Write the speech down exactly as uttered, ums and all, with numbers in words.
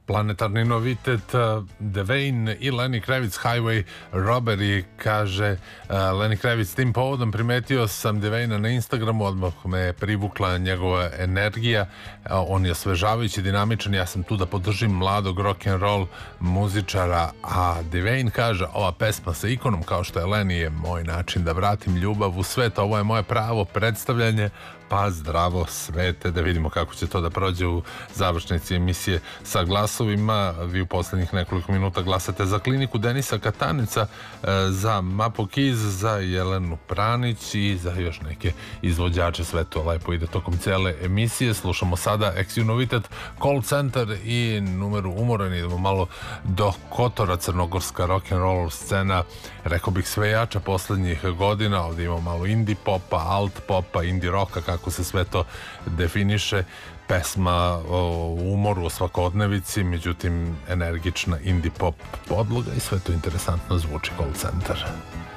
Planetarni novitet, Devane i Lenny Kravitz, Highway Robbery, kaže Lenny Kravitz. Tim povodom primetio sam Devana na Instagramu, odmah me je privukla njegova energija, on je osvežavajući, dinamičan, ja sam tu da podržim mladog rock'n'roll muzičara, a Devane kaže, ova pesma sa ikonom kao što je Lenny je moj način da vratim ljubav u svet, ovo je moje pravo predstavljanje, pa zdravo svete, da vidimo kako će to da prođe u završnici emisije sa glasovima. Vi u poslednjih nekoliko minuta glasate za Kliniku Denisa Katanica, za Mapo Kiz, za Jelenu Pranić i za još neke izvođače. Sve to lepo ide tokom cele emisije. Slušamo sada Eksiju novitet, Call Center i numeru Umoran. Idemo malo do Kotora, crnogorska rock'n'roll scena, rekao bih sve jača poslednjih godina. Ovdje imamo malo indie popa, alt popa, indie rocka, kako se sve to definiše. Pesma o umoru, o svakodnevici, međutim energična indie pop podloga i sve to interesantno zvuči. Call Center.